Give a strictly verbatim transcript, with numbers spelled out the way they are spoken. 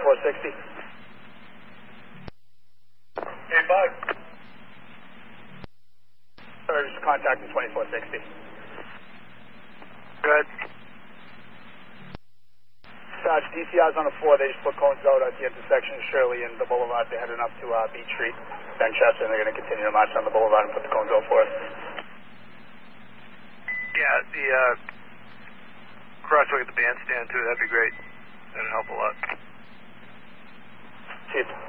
twenty-four sixty. Hey, Bug. Sorry, just contacting twenty-four sixty. Go ahead. Sarge, D C I's on the floor. They just put cones out at the intersection of Shirley and the Boulevard. They're heading up to uh, Beach Street, Benchester, and they're going to continue to march on the Boulevard and put the cones out for us. Yeah, the uh, crosswalk at the bandstand, too. That'd be great. That'd help a lot. Chief.